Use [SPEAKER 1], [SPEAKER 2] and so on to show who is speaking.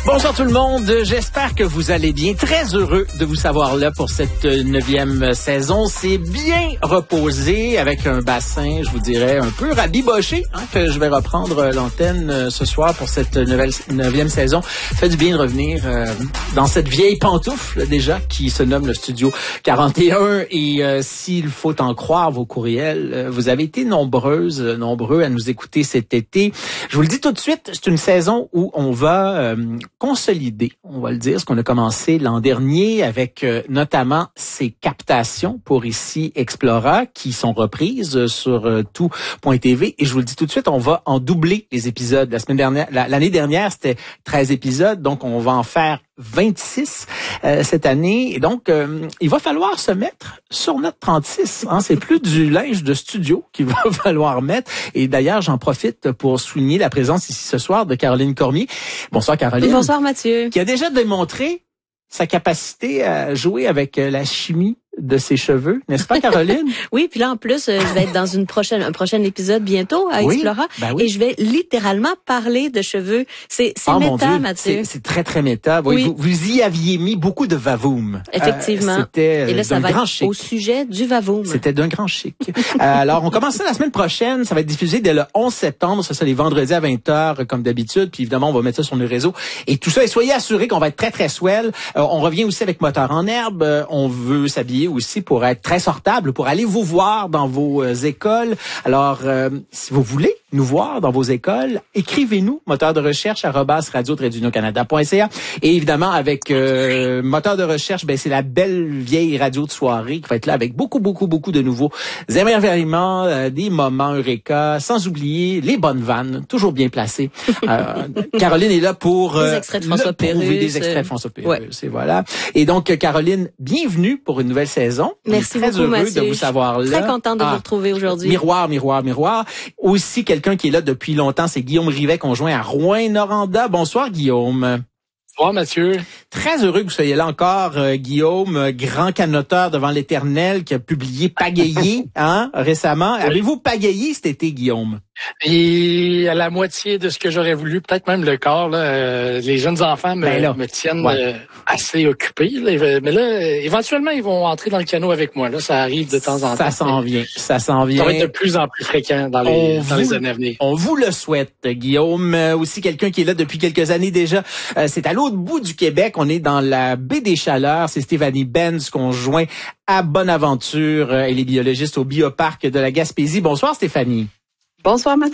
[SPEAKER 1] Bonsoir tout le monde, j'espère que vous allez bien. Très heureux de vous savoir là pour cette 9e saison. C'est bien reposé avec un bassin, je vous dirais, un peu rabiboché, que je vais reprendre l'antenne ce soir pour cette 9e saison. Fait du bien de revenir dans cette vieille pantoufle déjà qui se nomme le Studio 41. Et s'il faut en croire vos courriels, vous avez été nombreux à nous écouter cet été. Je vous le dis tout de suite, c'est une saison où on va consolider, on va le dire, ce qu'on a commencé l'an dernier avec notamment ces captations pour ici Explora qui sont reprises sur tout.tv. Et je vous le dis tout de suite, on va en doubler les épisodes. L'année dernière, c'était 13 épisodes, donc on va en faire 26 cette année. Et donc, il va falloir se mettre sur notre 36. C'est plus du linge de studio qu'il va falloir mettre. Et d'ailleurs, j'en profite pour souligner la présence ici ce soir de Caroline Cormier. Bonsoir Caroline.
[SPEAKER 2] Bonsoir Mathieu.
[SPEAKER 1] Qui a déjà démontré sa capacité à jouer avec la chimie de ses cheveux, n'est-ce pas Caroline?
[SPEAKER 2] Oui, puis là en plus, je vais être dans un prochain épisode bientôt à Explora,
[SPEAKER 1] oui.
[SPEAKER 2] Et je vais littéralement parler de cheveux. C'est méta, Mathieu.
[SPEAKER 1] C'est très très méta. Oui. Vous y aviez mis beaucoup de vavoom.
[SPEAKER 2] Effectivement.
[SPEAKER 1] C'était
[SPEAKER 2] et là, ça va être
[SPEAKER 1] chic.
[SPEAKER 2] Au sujet du vavoom.
[SPEAKER 1] C'était d'un grand chic. Alors, on commence ça la semaine prochaine. Ça va être diffusé dès le 11 septembre. Ça, c'est les vendredis à 20h, comme d'habitude. Puis évidemment, on va mettre ça sur nos réseaux. Et tout ça, et soyez assurés qu'on va être très très swell. On revient aussi avec Moteur en herbe. On veut s'habiller aussi pour être très sortable, pour aller vous voir dans vos écoles. Alors, si vous voulez nous voir dans vos écoles, écrivez-nous, moteur de recherche @radio-canada.ca. Et évidemment, avec moteur de recherche, c'est la belle vieille radio de soirée qui va être là avec beaucoup de nouveaux émerveillements, des moments eureka, sans oublier les bonnes vannes, toujours bien placées. Caroline est là pour
[SPEAKER 2] des extraits de François Pérusse.
[SPEAKER 1] Des extraits de François Pérusse, et voilà. Et donc, Caroline, bienvenue pour une nouvelle saison.
[SPEAKER 2] Merci
[SPEAKER 1] très
[SPEAKER 2] beaucoup,
[SPEAKER 1] heureux
[SPEAKER 2] Mathieu.
[SPEAKER 1] de vous savoir là.
[SPEAKER 2] Très contente de vous retrouver aujourd'hui.
[SPEAKER 1] Miroir. Aussi, quelqu'un qui est là depuis longtemps, c'est Guillaume Rivet, conjoint à Rouyn-Noranda. Bonsoir, Guillaume.
[SPEAKER 3] Bonsoir, Mathieu.
[SPEAKER 1] Très heureux que vous soyez là encore, Guillaume, grand canoteur devant l'Éternel qui a publié Pagayer, récemment. Oui. Avez-vous pagayé cet été, Guillaume?
[SPEAKER 3] Et à la moitié de ce que j'aurais voulu, peut-être même le quart, là, les jeunes enfants me tiennent assez occupé. Là, mais là, éventuellement, ils vont entrer dans le canot avec moi. Là, ça arrive de temps en temps.
[SPEAKER 1] Ça s'en vient. Ça va
[SPEAKER 3] être de plus en plus fréquent dans les années à venir.
[SPEAKER 1] On vous le souhaite, Guillaume. Aussi quelqu'un qui est là depuis quelques années déjà. C'est à l'autre bout du Québec. On est dans la baie des Chaleurs. C'est Stéphanie Benz qu'on joint à Bonaventure. Elle est biologiste au Bioparc de la Gaspésie. Bonsoir, Stéphanie.
[SPEAKER 4] Bonsoir, Mathieu.